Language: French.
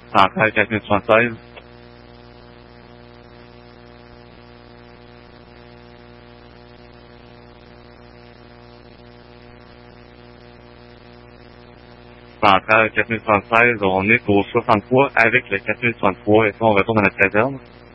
Centrale 4076. Centrale 4076, on est au 63 avec le 4063. Est-ce qu'on retourne à notre caserne?